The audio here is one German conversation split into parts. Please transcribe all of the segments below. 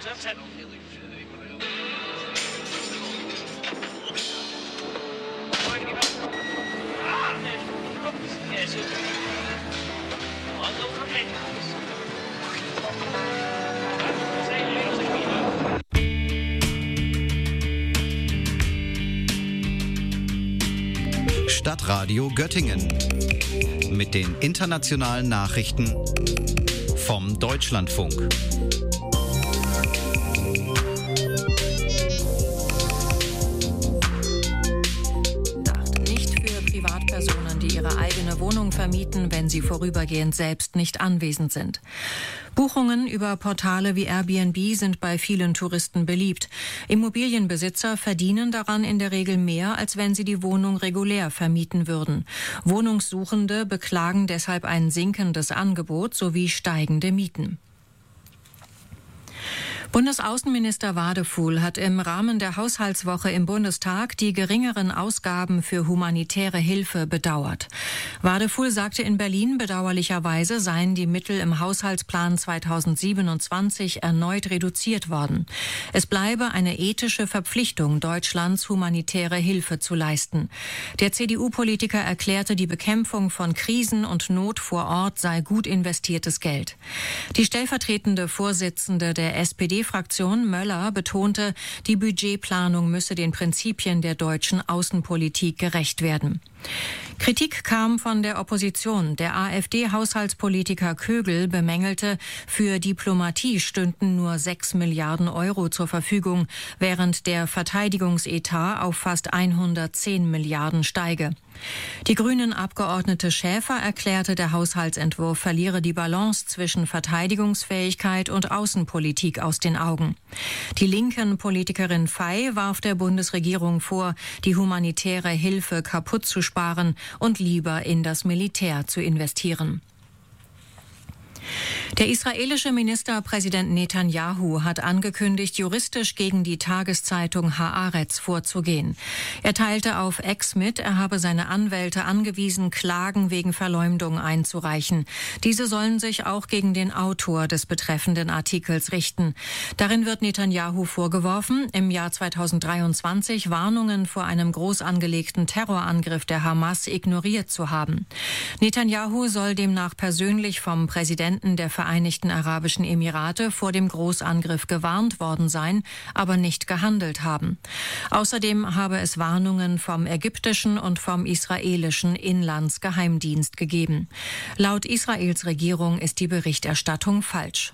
Stadtradio Göttingen mit den internationalen Nachrichten vom Deutschlandfunk. Privatpersonen, die ihre eigene Wohnung vermieten, wenn sie vorübergehend selbst nicht anwesend sind. Buchungen über Portale wie Airbnb sind bei vielen Touristen beliebt. Immobilienbesitzer verdienen daran in der Regel mehr, als wenn sie die Wohnung regulär vermieten würden. Wohnungssuchende beklagen deshalb ein sinkendes Angebot sowie steigende Mieten. Bundesaußenminister Wadefuhl hat im Rahmen der Haushaltswoche im Bundestag die geringeren Ausgaben für humanitäre Hilfe bedauert. Wadefuhl sagte in Berlin, bedauerlicherweise seien die Mittel im Haushaltsplan 2027 erneut reduziert worden. Es bleibe eine ethische Verpflichtung, Deutschlands humanitäre Hilfe zu leisten. Der CDU-Politiker erklärte, die Bekämpfung von Krisen und Not vor Ort sei gut investiertes Geld. Die stellvertretende Vorsitzende der SPD-Fraktion Möller betonte, die Budgetplanung müsse den Prinzipien der deutschen Außenpolitik gerecht werden. Kritik kam von der Opposition. Der AfD-Haushaltspolitiker Kögel bemängelte, für Diplomatie stünden nur 6 Milliarden Euro zur Verfügung, während der Verteidigungsetat auf fast 110 Milliarden steige. Die Grünen-Abgeordnete Schäfer erklärte, der Haushaltsentwurf verliere die Balance zwischen Verteidigungsfähigkeit und Außenpolitik aus den Augen. Die linken Politikerin Fey warf der Bundesregierung vor, die humanitäre Hilfe kaputt zu sparen und lieber in das Militär zu investieren. Der israelische Ministerpräsident Netanyahu hat angekündigt, juristisch gegen die Tageszeitung Haaretz vorzugehen. Er teilte auf X mit, er habe seine Anwälte angewiesen, Klagen wegen Verleumdung einzureichen. Diese sollen sich auch gegen den Autor des betreffenden Artikels richten. Darin wird Netanyahu vorgeworfen, im Jahr 2023 Warnungen vor einem groß angelegten Terrorangriff der Hamas ignoriert zu haben. Netanyahu soll demnach persönlich vom Präsidenten der Vereinigten Arabischen Emirate vor dem Großangriff gewarnt worden sein, aber nicht gehandelt haben. Außerdem habe es Warnungen vom ägyptischen und vom israelischen Inlandsgeheimdienst gegeben. Laut Israels Regierung ist die Berichterstattung falsch.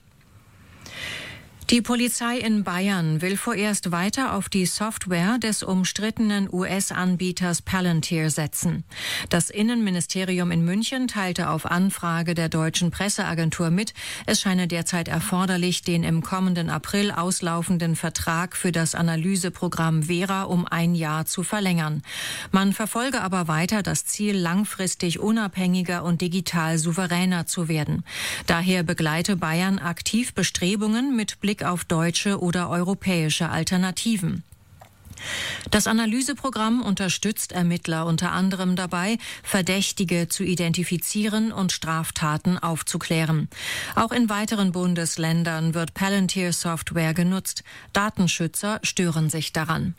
Die Polizei in Bayern will vorerst weiter auf die Software des umstrittenen US-Anbieters Palantir setzen. Das Innenministerium in München teilte auf Anfrage der deutschen Presseagentur mit, es scheine derzeit erforderlich, den im kommenden April auslaufenden Vertrag für das Analyseprogramm Vera um 1 Jahr zu verlängern. Man verfolge aber weiter das Ziel, langfristig unabhängiger und digital souveräner zu werden. Daher begleite Bayern aktiv Bestrebungen mit Blick auf deutsche oder europäische Alternativen. Das Analyseprogramm unterstützt Ermittler unter anderem dabei, Verdächtige zu identifizieren und Straftaten aufzuklären. Auch in weiteren Bundesländern wird Palantir-Software genutzt. Datenschützer stören sich daran.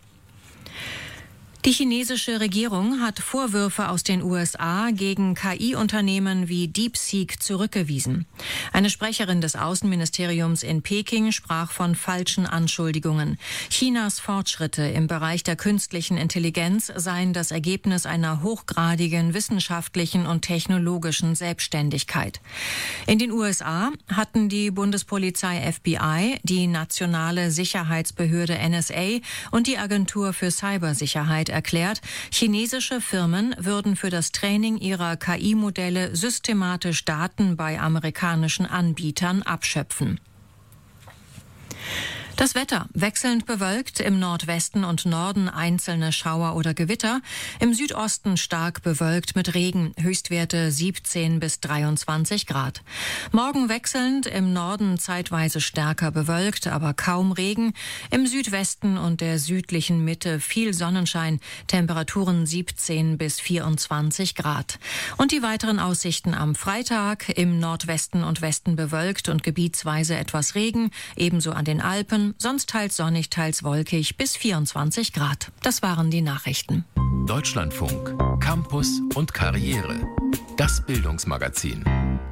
Die chinesische Regierung hat Vorwürfe aus den USA gegen KI-Unternehmen wie DeepSeek zurückgewiesen. Eine Sprecherin des Außenministeriums in Peking sprach von falschen Anschuldigungen. Chinas Fortschritte im Bereich der künstlichen Intelligenz seien das Ergebnis einer hochgradigen wissenschaftlichen und technologischen Selbstständigkeit. In den USA hatten die Bundespolizei FBI, die nationale Sicherheitsbehörde NSA und die Agentur für Cybersicherheit erklärt, chinesische Firmen würden für das Training ihrer KI-Modelle systematisch Daten bei amerikanischen Anbietern abschöpfen. Das Wetter: wechselnd bewölkt, im Nordwesten und Norden einzelne Schauer oder Gewitter, im Südosten stark bewölkt mit Regen, Höchstwerte 17 bis 23 Grad. Morgen wechselnd, im Norden zeitweise stärker bewölkt, aber kaum Regen, im Südwesten und der südlichen Mitte viel Sonnenschein, Temperaturen 17 bis 24 Grad. Und die weiteren Aussichten am Freitag: im Nordwesten und Westen bewölkt und gebietsweise etwas Regen, ebenso an den Alpen, sonst teils sonnig, teils wolkig bis 24 Grad. Das waren die Nachrichten. Deutschlandfunk, Campus und Karriere. Das Bildungsmagazin.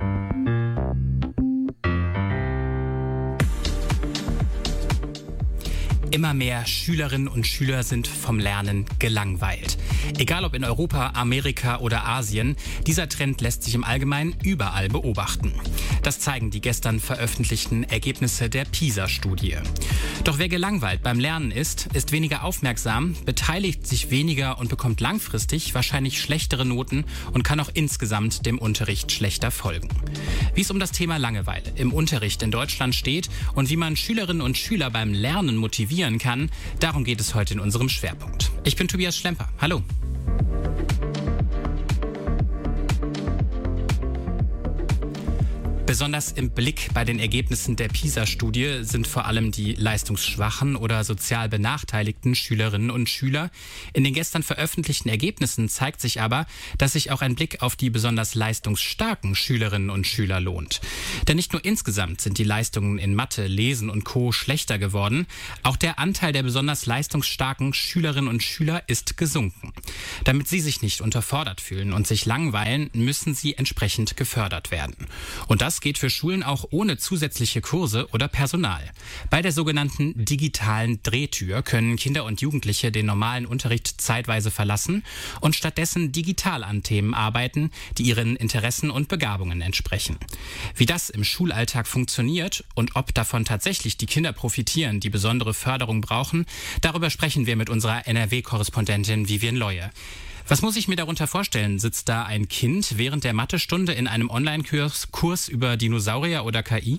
Immer mehr Schülerinnen und Schüler sind vom Lernen gelangweilt. Egal ob in Europa, Amerika oder Asien, dieser Trend lässt sich im Allgemeinen überall beobachten. Das zeigen die gestern veröffentlichten Ergebnisse der PISA-Studie. Doch wer gelangweilt beim Lernen ist weniger aufmerksam, beteiligt sich weniger und bekommt langfristig wahrscheinlich schlechtere Noten und kann auch insgesamt dem Unterricht schlechter folgen. Wie es um das Thema Langeweile im Unterricht in Deutschland steht und wie man Schülerinnen und Schüler beim Lernen motivieren kann, darum geht es heute in unserem Schwerpunkt. Ich bin Tobias Schlemper. Hallo. Besonders im Blick bei den Ergebnissen der PISA-Studie sind vor allem die leistungsschwachen oder sozial benachteiligten Schülerinnen und Schüler. In den gestern veröffentlichten Ergebnissen zeigt sich aber, dass sich auch ein Blick auf die besonders leistungsstarken Schülerinnen und Schüler lohnt. Denn nicht nur insgesamt sind die Leistungen in Mathe, Lesen und Co. schlechter geworden, auch der Anteil der besonders leistungsstarken Schülerinnen und Schüler ist gesunken. Damit sie sich nicht unterfordert fühlen und sich langweilen, müssen sie entsprechend gefördert werden. Und das geht für Schulen auch ohne zusätzliche Kurse oder Personal. Bei der sogenannten digitalen Drehtür können Kinder und Jugendliche den normalen Unterricht zeitweise verlassen und stattdessen digital an Themen arbeiten, die ihren Interessen und Begabungen entsprechen. Wie das im Schulalltag funktioniert und ob davon tatsächlich die Kinder profitieren, die besondere Förderung brauchen, darüber sprechen wir mit unserer NRW-Korrespondentin Vivian Leue. Was muss ich mir darunter vorstellen? Sitzt da ein Kind während der Mathestunde in einem Online-Kurs über Dinosaurier oder KI?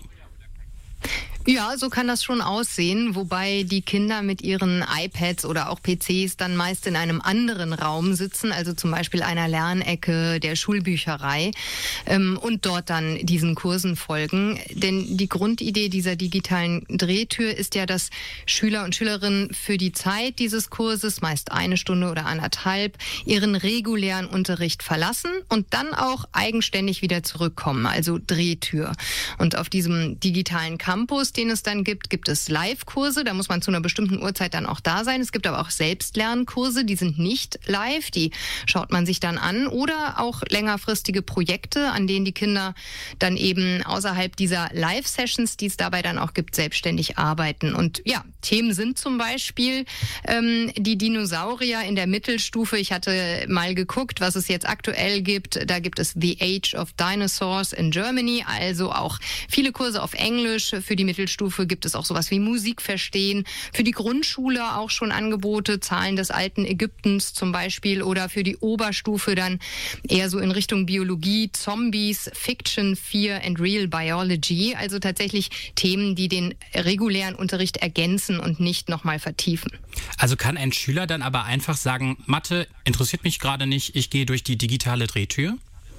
Ja, so kann das schon aussehen, wobei die Kinder mit ihren iPads oder auch PCs dann meist in einem anderen Raum sitzen, also zum Beispiel einer Lernecke der Schulbücherei, und dort dann diesen Kursen folgen. Denn die Grundidee dieser digitalen Drehtür ist ja, dass Schüler und Schülerinnen für die Zeit dieses Kurses, meist 1 Stunde oder 1,5, ihren regulären Unterricht verlassen und dann auch eigenständig wieder zurückkommen, also Drehtür. Und auf diesem digitalen Campus, den es dann gibt es Live-Kurse, da muss man zu einer bestimmten Uhrzeit dann auch da sein. Es gibt aber auch Selbstlernkurse, die sind nicht live, die schaut man sich dann an, oder auch längerfristige Projekte, an denen die Kinder dann eben außerhalb dieser Live-Sessions, die es dabei dann auch gibt, selbstständig arbeiten. Und ja, Themen sind zum Beispiel die Dinosaurier in der Mittelstufe. Ich hatte mal geguckt, was es jetzt aktuell gibt. Da gibt es The Age of Dinosaurs in Germany, also auch viele Kurse auf Englisch. Für die Mittelstufe gibt es auch sowas wie Musik verstehen. Für die Grundschule auch schon Angebote, Zahlen des alten Ägyptens zum Beispiel. Oder für die Oberstufe dann eher so in Richtung Biologie, Zombies, Fiction, Fear and Real Biology. Also tatsächlich Themen, die den regulären Unterricht ergänzen und nicht nochmal vertiefen. Also kann ein Schüler dann aber einfach sagen, Mathe interessiert mich gerade nicht, ich gehe durch die digitale Drehtür?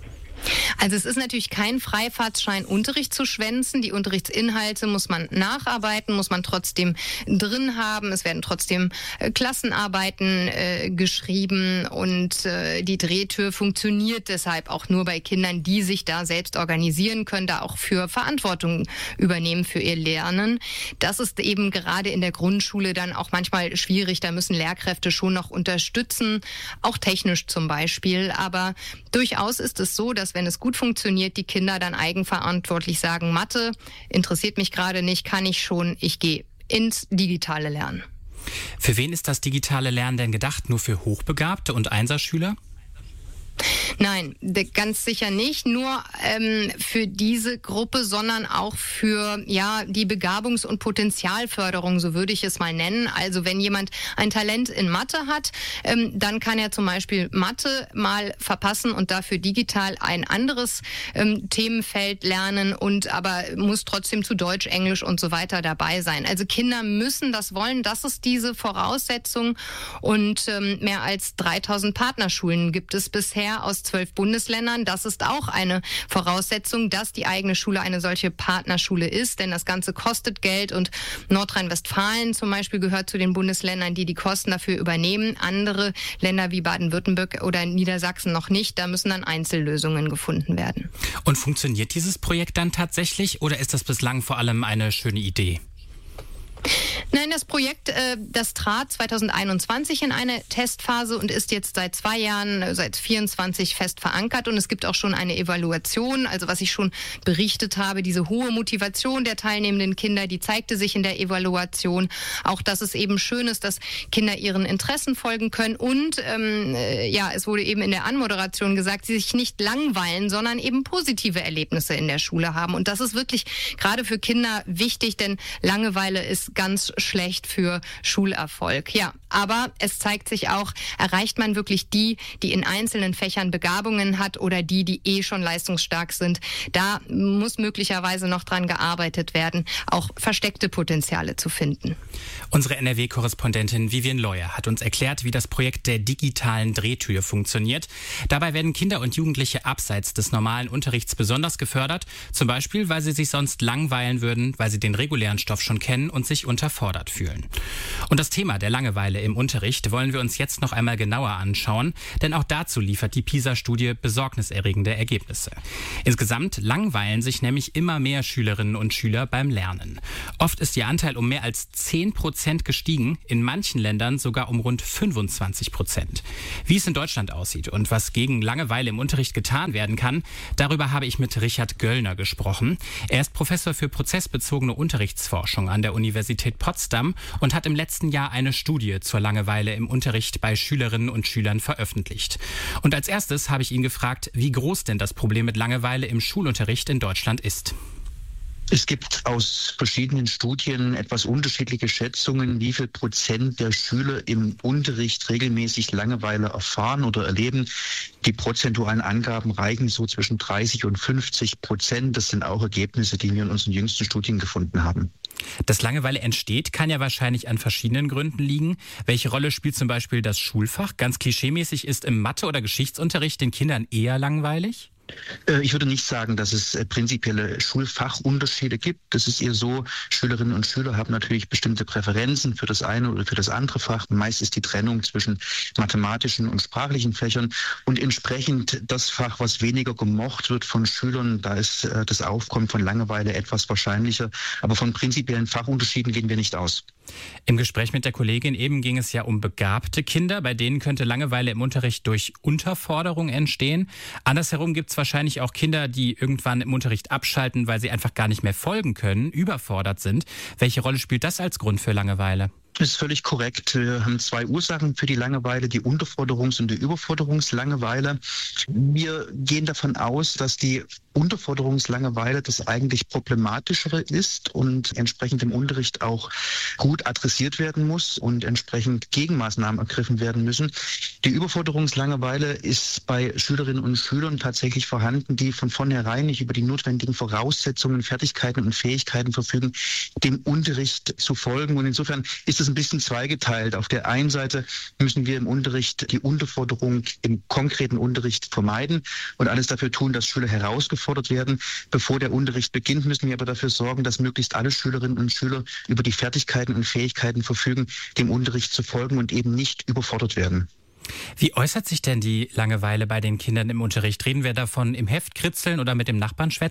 Also es ist natürlich kein Freifahrtschein, Unterricht zu schwänzen. Die Unterrichtsinhalte muss man nacharbeiten, muss man trotzdem drin haben. Es werden trotzdem Klassenarbeiten geschrieben und die Drehtür funktioniert deshalb auch nur bei Kindern, die sich da selbst organisieren können, da auch für Verantwortung übernehmen für ihr Lernen. Das ist eben gerade in der Grundschule dann auch manchmal schwierig. Da müssen Lehrkräfte schon noch unterstützen, auch technisch zum Beispiel. Aber durchaus ist es so, dass wenn es gut funktioniert, die Kinder dann eigenverantwortlich sagen, Mathe interessiert mich gerade nicht, kann ich schon, ich gehe ins digitale Lernen. Für wen ist das digitale Lernen denn gedacht? Nur für Hochbegabte und Einserschüler? Nein, ganz sicher nicht. Nur für diese Gruppe, sondern auch für die Begabungs- und Potenzialförderung, so würde ich es mal nennen. Also wenn jemand ein Talent in Mathe hat, dann kann er zum Beispiel Mathe mal verpassen und dafür digital ein anderes Themenfeld lernen und aber muss trotzdem zu Deutsch, Englisch und so weiter dabei sein. Also Kinder müssen das wollen. Das ist diese Voraussetzung. Und mehr als 3000 Partnerschulen gibt es bisher aus 12 Bundesländern. Das ist auch eine Voraussetzung, dass die eigene Schule eine solche Partnerschule ist, denn das Ganze kostet Geld und Nordrhein-Westfalen zum Beispiel gehört zu den Bundesländern, die Kosten dafür übernehmen. Andere Länder wie Baden-Württemberg oder Niedersachsen noch nicht. Da müssen dann Einzellösungen gefunden werden. Und funktioniert dieses Projekt dann tatsächlich oder ist das bislang vor allem eine schöne Idee? Nein, das Projekt, das trat 2021 in eine Testphase und ist jetzt seit 2 Jahren, seit 2024 fest verankert. Und es gibt auch schon eine Evaluation. Also was ich schon berichtet habe, diese hohe Motivation der teilnehmenden Kinder, die zeigte sich in der Evaluation. Auch, dass es eben schön ist, dass Kinder ihren Interessen folgen können. Und es wurde eben in der Anmoderation gesagt, sie sich nicht langweilen, sondern eben positive Erlebnisse in der Schule haben. Und das ist wirklich gerade für Kinder wichtig, denn Langeweile ist ganz schlecht für Schulerfolg. Ja, aber es zeigt sich auch, erreicht man wirklich die in einzelnen Fächern Begabungen hat oder die schon leistungsstark sind. Da muss möglicherweise noch dran gearbeitet werden, auch versteckte Potenziale zu finden. Unsere NRW-Korrespondentin Vivian Leuer hat uns erklärt, wie das Projekt der digitalen Drehtür funktioniert. Dabei werden Kinder und Jugendliche abseits des normalen Unterrichts besonders gefördert, zum Beispiel, weil sie sich sonst langweilen würden, weil sie den regulären Stoff schon kennen und sich unterfordert fühlen. Und das Thema der Langeweile im Unterricht wollen wir uns jetzt noch einmal genauer anschauen, denn auch dazu liefert die PISA-Studie besorgniserregende Ergebnisse. Insgesamt langweilen sich nämlich immer mehr Schülerinnen und Schüler beim Lernen. Oft ist ihr Anteil um mehr als 10% gestiegen, in manchen Ländern sogar um rund 25%. Wie es in Deutschland aussieht und was gegen Langeweile im Unterricht getan werden kann, darüber habe ich mit Richard Göllner gesprochen. Er ist Professor für prozessbezogene Unterrichtsforschung an der Universität Potsdam und hat im letzten Jahr eine Studie zur Langeweile im Unterricht bei Schülerinnen und Schülern veröffentlicht. Und als erstes habe ich ihn gefragt, wie groß denn das Problem mit Langeweile im Schulunterricht in Deutschland ist. Es gibt aus verschiedenen Studien etwas unterschiedliche Schätzungen, wie viel Prozent der Schüler im Unterricht regelmäßig Langeweile erfahren oder erleben. Die prozentualen Angaben reichen so zwischen 30 und 50%. Das sind auch Ergebnisse, die wir in unseren jüngsten Studien gefunden haben. Dass Langeweile entsteht, kann ja wahrscheinlich an verschiedenen Gründen liegen. Welche Rolle spielt zum Beispiel das Schulfach? Ganz klischeemäßig ist im Mathe- oder Geschichtsunterricht den Kindern eher langweilig? Ich würde nicht sagen, dass es prinzipielle Schulfachunterschiede gibt. Es ist eher so, Schülerinnen und Schüler haben natürlich bestimmte Präferenzen für das eine oder für das andere Fach. Meist ist die Trennung zwischen mathematischen und sprachlichen Fächern und entsprechend das Fach, was weniger gemocht wird von Schülern, da ist das Aufkommen von Langeweile etwas wahrscheinlicher. Aber von prinzipiellen Fachunterschieden gehen wir nicht aus. Im Gespräch mit der Kollegin eben ging es ja um begabte Kinder. Bei denen könnte Langeweile im Unterricht durch Unterforderung entstehen. Andersherum gibt es wahrscheinlich auch Kinder, die irgendwann im Unterricht abschalten, weil sie einfach gar nicht mehr folgen können, überfordert sind. Welche Rolle spielt das als Grund für Langeweile? Das ist völlig korrekt. Wir haben 2 Ursachen für die Langeweile, die Unterforderungs- und die Überforderungslangeweile. Wir gehen davon aus, dass die Unterforderungslangeweile das eigentlich Problematischere ist und entsprechend im Unterricht auch gut adressiert werden muss und entsprechend Gegenmaßnahmen ergriffen werden müssen. Die Überforderungslangeweile ist bei Schülerinnen und Schülern tatsächlich vorhanden, die von vornherein nicht über die notwendigen Voraussetzungen, Fertigkeiten und Fähigkeiten verfügen, dem Unterricht zu folgen. Und insofern ist es ein bisschen zweigeteilt. Auf der einen Seite müssen wir im Unterricht die Unterforderung im konkreten Unterricht vermeiden und alles dafür tun, dass Schüler herausgefordert werden. Bevor der Unterricht beginnt, müssen wir aber dafür sorgen, dass möglichst alle Schülerinnen und Schüler über die Fertigkeiten und Fähigkeiten verfügen, dem Unterricht zu folgen und eben nicht überfordert werden. Wie äußert sich denn die Langeweile bei den Kindern im Unterricht? Reden wir davon im Heft kritzeln oder mit dem Nachbarn schwätzen?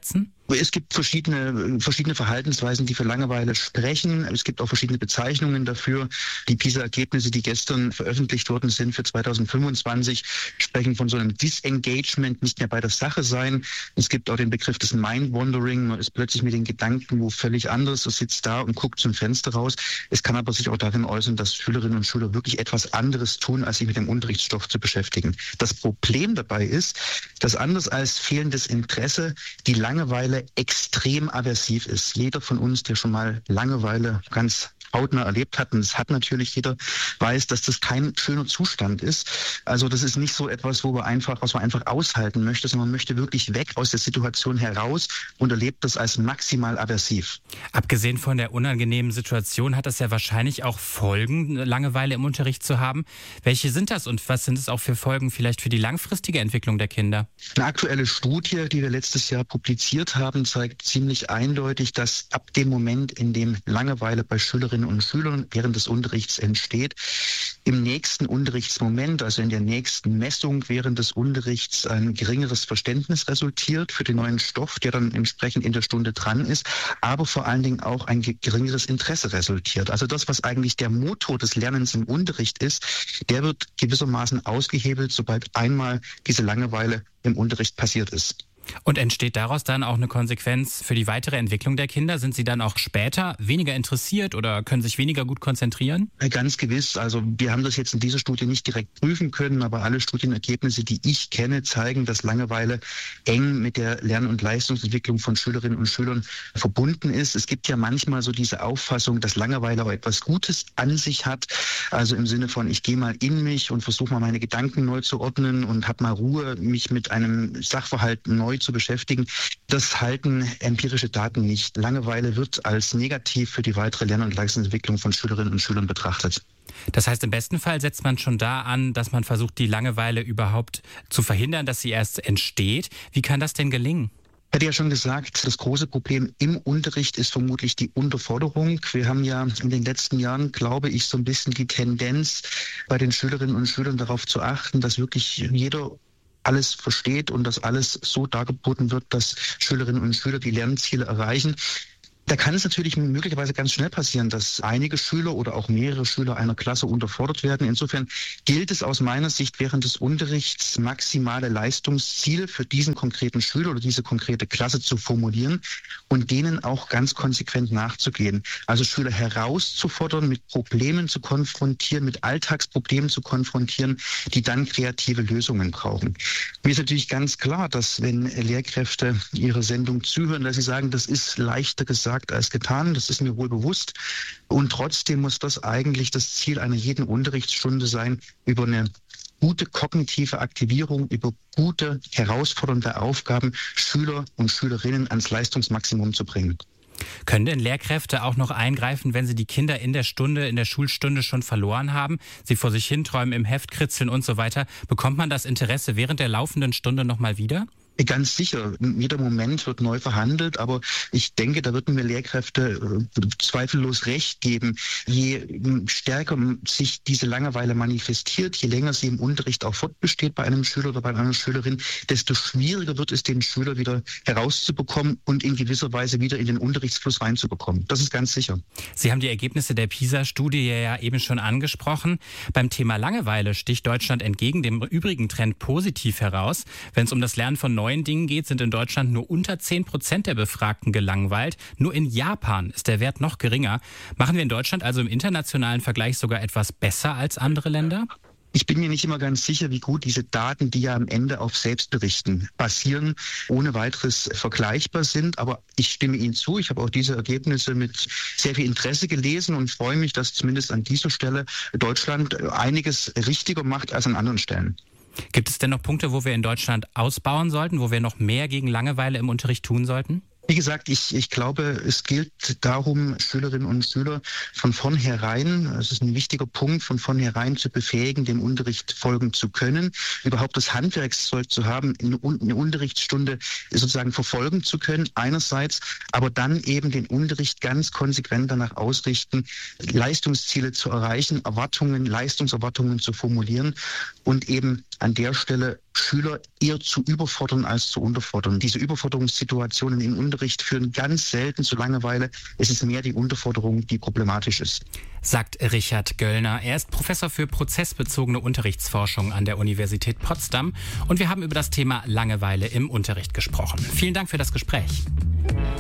Es gibt verschiedene Verhaltensweisen, die für Langeweile sprechen. Es gibt auch verschiedene Bezeichnungen dafür. Die PISA-Ergebnisse, die gestern veröffentlicht worden sind für 2025, sprechen von so einem Disengagement, nicht mehr bei der Sache sein. Es gibt auch den Begriff des Mind-Wandering. Man ist plötzlich mit den Gedanken wo völlig anders. Man sitzt da und guckt zum Fenster raus. Es kann aber sich auch darin äußern, dass Schülerinnen und Schüler wirklich etwas anderes tun, als sich mit dem Unterrichtsstoff zu beschäftigen. Das Problem dabei ist, dass anders als fehlendes Interesse die Langeweile extrem aversiv ist. Jeder von uns, der schon mal Langeweile ganz hautnah erlebt hat, und das hat natürlich jeder, weiß, dass das kein schöner Zustand ist. Also das ist nicht so etwas, was man einfach aushalten möchte, sondern man möchte wirklich weg aus der Situation heraus und erlebt das als maximal aversiv. Abgesehen von der unangenehmen Situation hat das ja wahrscheinlich auch Folgen, Langeweile im Unterricht zu haben. Welche sind das und was sind es auch für Folgen vielleicht für die langfristige Entwicklung der Kinder? Eine aktuelle Studie, die wir letztes Jahr publiziert haben, zeigt ziemlich eindeutig, dass ab dem Moment, in dem Langeweile bei Schülerinnen und Schülern während des Unterrichts entsteht, im nächsten Unterrichtsmoment, also in der nächsten Messung während des Unterrichts, ein geringeres Verständnis resultiert für den neuen Stoff, der dann entsprechend in der Stunde dran ist, aber vor allen Dingen auch ein geringeres Interesse resultiert. Also das, was eigentlich der Motor des Lernens im Unterricht ist, der wird gewissermaßen ausgehebelt, sobald einmal diese Langeweile im Unterricht passiert ist. Und entsteht daraus dann auch eine Konsequenz für die weitere Entwicklung der Kinder? Sind sie dann auch später weniger interessiert oder können sich weniger gut konzentrieren? Ganz gewiss. Also wir haben das jetzt in dieser Studie nicht direkt prüfen können, aber alle Studienergebnisse, die ich kenne, zeigen, dass Langeweile eng mit der Lern- und Leistungsentwicklung von Schülerinnen und Schülern verbunden ist. Es gibt ja manchmal so diese Auffassung, dass Langeweile auch etwas Gutes an sich hat. Also im Sinne von, ich gehe mal in mich und versuche mal meine Gedanken neu zu ordnen und habe mal Ruhe, mich mit einem Sachverhalt neu zu beschäftigen. Das halten empirische Daten nicht. Langeweile wird als negativ für die weitere Lern- und Leistungsentwicklung von Schülerinnen und Schülern betrachtet. Das heißt, im besten Fall setzt man schon da an, dass man versucht, die Langeweile überhaupt zu verhindern, dass sie erst entsteht. Wie kann das denn gelingen? Ich hatte ja schon gesagt, das große Problem im Unterricht ist vermutlich die Unterforderung. Wir haben ja in den letzten Jahren, glaube ich, so ein bisschen die Tendenz, bei den Schülerinnen und Schülern darauf zu achten, dass wirklich jeder alles versteht und dass alles so dargeboten wird, dass Schülerinnen und Schüler die Lernziele erreichen. Da kann es natürlich möglicherweise ganz schnell passieren, dass einige Schüler oder auch mehrere Schüler einer Klasse unterfordert werden. Insofern gilt es aus meiner Sicht während des Unterrichts, maximale Leistungsziele für diesen konkreten Schüler oder diese konkrete Klasse zu formulieren und denen auch ganz konsequent nachzugehen. Also Schüler herauszufordern, mit Problemen zu konfrontieren, mit Alltagsproblemen zu konfrontieren, die dann kreative Lösungen brauchen. Mir ist natürlich ganz klar, dass wenn Lehrkräfte ihre Sendung zuhören, dass sie sagen, das ist leichter gesagt als getan, das ist mir wohl bewusst. Und trotzdem muss das eigentlich das Ziel einer jeden Unterrichtsstunde sein, über eine gute kognitive Aktivierung, über gute, herausfordernde Aufgaben Schüler und Schülerinnen ans Leistungsmaximum zu bringen. Können denn Lehrkräfte auch noch eingreifen, wenn sie die Kinder in der Schulstunde schon verloren haben, sie vor sich hinträumen, im Heft kritzeln und so weiter? Bekommt man das Interesse während der laufenden Stunde nochmal wieder? Ganz sicher. Jeder Moment wird neu verhandelt, aber ich denke, da würden mir Lehrkräfte zweifellos recht geben. Je stärker sich diese Langeweile manifestiert, je länger sie im Unterricht auch fortbesteht bei einem Schüler oder bei einer Schülerin, desto schwieriger wird es, den Schüler wieder herauszubekommen und in gewisser Weise wieder in den Unterrichtsfluss reinzubekommen. Das ist ganz sicher. Sie haben die Ergebnisse der PISA-Studie ja eben schon angesprochen. Beim Thema Langeweile sticht Deutschland entgegen dem übrigen Trend positiv heraus. Wenn es um das Lernen von neuen Dingen geht, sind in Deutschland nur unter 10% der Befragten gelangweilt. Nur in Japan ist der Wert noch geringer. Machen wir in Deutschland also im internationalen Vergleich sogar etwas besser als andere Länder? Ich bin mir nicht immer ganz sicher, wie gut diese Daten, die ja am Ende auf Selbstberichten basieren, ohne weiteres vergleichbar sind. Aber ich stimme Ihnen zu. Ich habe auch diese Ergebnisse mit sehr viel Interesse gelesen und freue mich, dass zumindest an dieser Stelle Deutschland einiges richtiger macht als an anderen Stellen. Gibt es denn noch Punkte, wo wir in Deutschland ausbauen sollten, wo wir noch mehr gegen Langeweile im Unterricht tun sollten? Wie gesagt, ich glaube, es gilt darum, Schülerinnen und Schüler von vornherein, das ist ein wichtiger Punkt, von vornherein zu befähigen, dem Unterricht folgen zu können, überhaupt das Handwerkszeug zu haben, eine Unterrichtsstunde sozusagen verfolgen zu können, einerseits, aber dann eben den Unterricht ganz konsequent danach ausrichten, Leistungsziele zu erreichen, Leistungserwartungen zu formulieren und eben an der Stelle Schüler eher zu überfordern als zu unterfordern. Diese Überforderungssituationen im Unterricht führen ganz selten zu Langeweile. Es ist mehr die Unterforderung, die problematisch ist. Sagt Richard Göllner. Er ist Professor für prozessbezogene Unterrichtsforschung an der Universität Potsdam und wir haben über das Thema Langeweile im Unterricht gesprochen. Vielen Dank für das Gespräch.